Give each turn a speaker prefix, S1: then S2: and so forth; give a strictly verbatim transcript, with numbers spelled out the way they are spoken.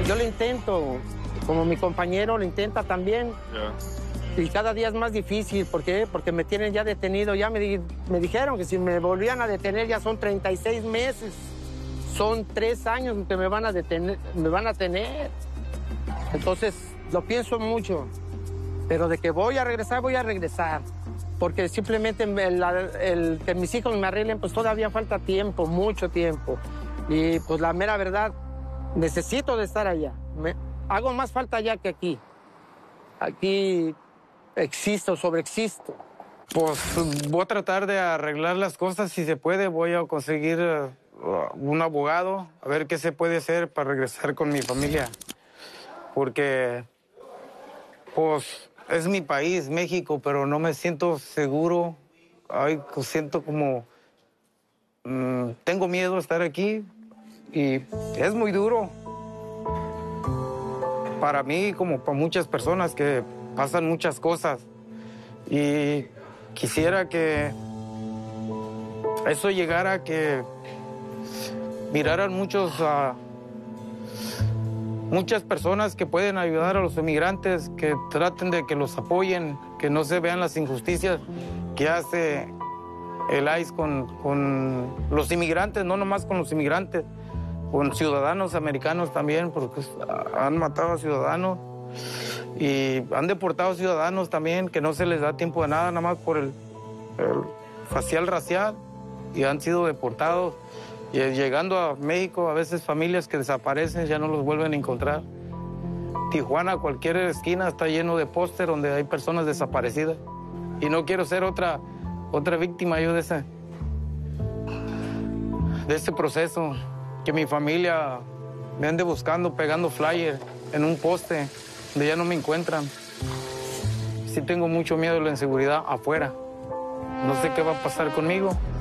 S1: Yo lo intento, como mi compañero lo intenta también. Yeah. Y cada día es más difícil. ¿Por qué? Porque me tienen ya detenido. Ya me, di me dijeron que si me volvían a detener ya son treinta y seis meses. Son tres años que me van a detener, me van a tener. Entonces, lo pienso mucho. Pero de que voy a regresar, voy a regresar. Porque simplemente el, el que mis hijos me arreglen, pues todavía falta tiempo, mucho tiempo. Y pues la mera verdad, necesito de estar allá. Me, hago más falta allá que aquí. Aquí existo, sobreexisto.
S2: Pues voy a tratar de arreglar las cosas si se puede. Voy a conseguir uh, un abogado, a ver qué se puede hacer para regresar con mi familia. Porque, pues, es mi país, México, pero no me siento seguro. Ay, siento como... Mmm, tengo miedo de estar aquí y es muy duro. Para mí, como para muchas personas que pasan muchas cosas. Y quisiera que eso llegara a que miraran muchos... Uh, Muchas personas que pueden ayudar a los inmigrantes, que traten de que los apoyen, que no se vean las injusticias que hace el I C E con, con los inmigrantes, no nomás con los inmigrantes, con ciudadanos americanos también, porque han matado a ciudadanos y han deportado a ciudadanos también, que no se les da tiempo de nada, nada más por el, el facial racial, y han sido deportados. Y llegando a México, a veces familias que desaparecen ya no los vuelven a encontrar. Tijuana, cualquier esquina está lleno de póster donde hay personas desaparecidas. Y no quiero ser otra, otra víctima yo de ese, de ese proceso. Que mi familia me ande buscando, pegando flyer en un poste donde ya no me encuentran. Sí tengo mucho miedo de la inseguridad afuera. No sé qué va a pasar conmigo.